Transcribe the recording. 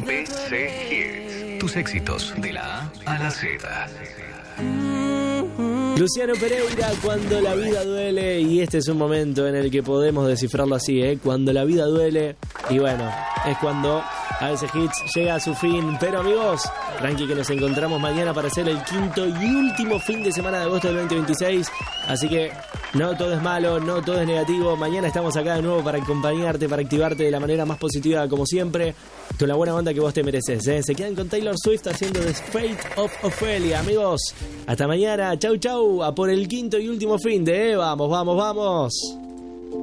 BC Hits. Tus éxitos de la A a la Z. Luciano Pereira, Cuando la vida duele. Y este es un momento en el que podemos descifrarlo así, cuando la vida duele. Y bueno, es cuando ABC Hits llega a su fin. Pero amigos, tranqui que nos encontramos mañana para hacer el quinto y último fin de semana de agosto del 2026. Así que no todo es malo, no todo es negativo. Mañana estamos acá de nuevo para acompañarte, para activarte de la manera más positiva como siempre, con la buena onda que vos te mereces. Se quedan con Taylor Swift haciendo The Fate of Ophelia. Amigos, hasta mañana. Chau, chau. A por el quinto y último fin de... Vamos, vamos, vamos.